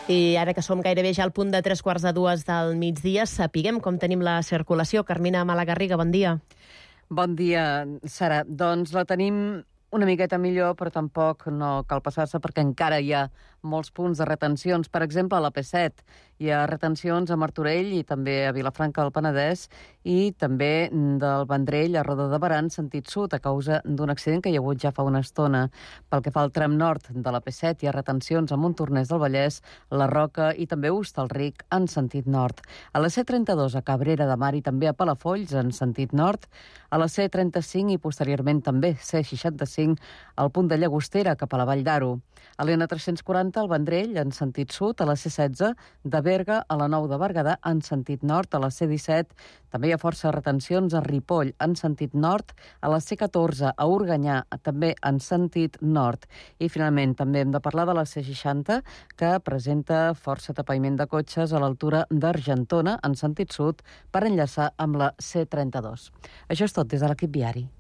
I ara que som gairebé ja al punt de 2:45 del migdia, sapiguem com tenim la circulació. Carmina Malagarriga, bon dia. Bon dia, Sara. Doncs la tenim una miqueta millor, però tampoc no cal passar-se perquè encara hi ha molts punts de retencions. Per exemple, a la P7 hi ha retencions a Martorell i també a Vilafranca del Penedès i també del Vendrell a Roda de Berà en sentit sud a causa d'un accident que hi ha hagut ja fa una estona. Pel que fa al tram nord de la P7 hi ha retencions a Montornès del Vallès, La Roca i també Hostalric en sentit nord. A la C32 a Cabrera de Mar i també a Palafolls en sentit nord. A la C35 i posteriorment també C65 al punt de Llagostera cap a la Vall d'Aro. A l'N340 al Vendrell en sentit sud, a la C16 de Berga a la Nou de Berguedà en sentit nord, a la C17 també hi ha força retencions a Ripoll en sentit nord, a la C14 a Organyà també en sentit nord. I finalment també hem de parlar de la C60 que presenta força tapaïment de cotxes a l'altura d'Argentona en sentit sud per enllaçar amb la C32. Això és tot des de l'equip viari.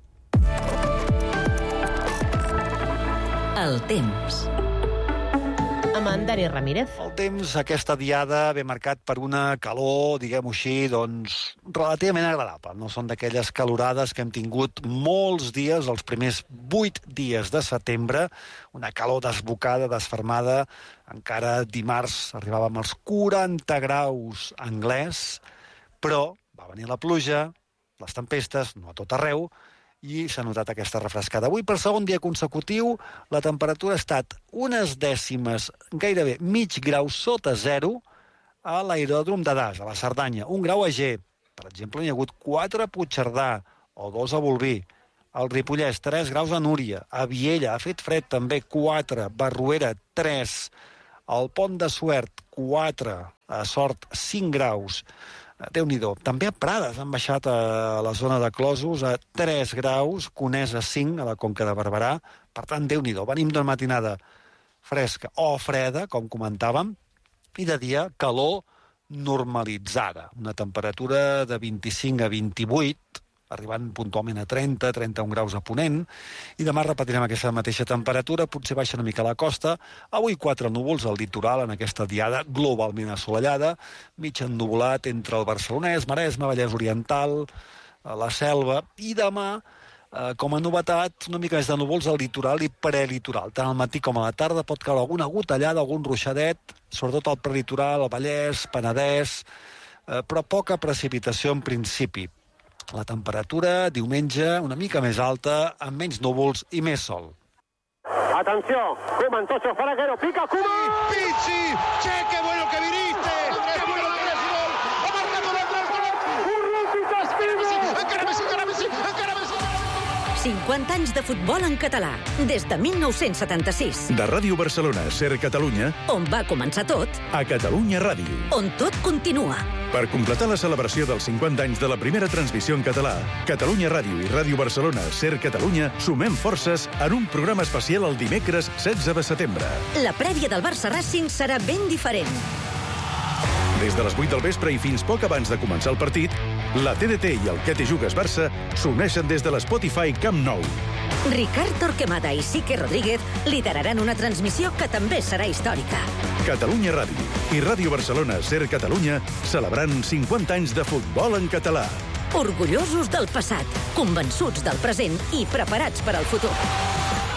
El temps. Amb en Dani Ramírez. El temps, aquesta diada, ve marcat per una calor, diguem-ho així, doncs, relativament agradable. No són d'aquelles calorades que hem tingut molts dies, els primers 8 dies de setembre, una calor desbocada, desfermada. Encara dimarts arribàvem als 40 graus anglès, però va venir la pluja, les tempestes, no a tot arreu, i s'ha notat aquesta refrescada. Avui, per segon dia consecutiu, la temperatura ha estat unes dècimes, gairebé mig grau sota zero, a l'aeròdrom de Das, a la Cerdanya. 1 grau a Ger. Per exemple, hi ha hagut 4 a Puigcerdà, o 2 a Bolvir. Al Ripollès, 3 graus a Núria. A Viella ha fet fred també, 4. Barruera, 3. Al Pont de Suert, 4. A Sort, 5 graus. Déu-n'hi-do. També a Prades han baixat a la zona de Closos a 3 graus, Conesa 5 a la Conca de Barberà. Per tant, Déu-n'hi-do. Venim d'una matinada fresca o freda, com comentàvem, i de dia calor normalitzada. Una temperatura de 25 a 28, arribant puntualment a 30, 31 graus a Ponent, i demà repetirem aquesta mateixa temperatura, potser baixa una mica a la costa. Avui 4 núvols al litoral en aquesta diada globalment assolellada, mig ennuvolat entre el Barcelonès, Maresme, Vallès Oriental, la Selva, i demà, com a novetat, una mica més de núvols al litoral i prelitoral. Tant al matí com a la tarda pot caure alguna gotellada, algun ruixadet, sobretot al prelitoral, al Vallès, Penedès, però poca precipitació en principi. La temperatura, diumenge, una mica més alta, amb menys núvols i més sol. Atenció, Koeman, Tocho, Faraguero, pica Koeman! Pizzi, che bueno que viniste! ¡Qué bueno que eres gol! ¡Ha marcado el gol! Urruti, Espino! Encara Messi! 50 anys de futbol en català, des de 1976. De Ràdio Barcelona, Ser Catalunya, On va començar tot, a Catalunya Ràdio. on tot continua. Per completar la celebració dels 50 anys de la primera transmissió en català, Catalunya Ràdio i Ràdio Barcelona, Ser Catalunya, sumem forces en un programa especial el dimecres 16 de setembre. La prèvia del Barça-Racing serà ben diferent. Des de les 8 del vespre i fins poc abans de començar el partit, la TDT i el Que te jugues Barça s'uneixen des de l'Spotify Camp Nou. Ricard Torquemada i Sique Rodríguez lideraran una transmissió que també serà històrica. Catalunya Ràdio i Ràdio Barcelona, Ser Catalunya, celebrant 50 anys de futbol en català. Orgullosos del passat, convençuts del present i preparats per al futur.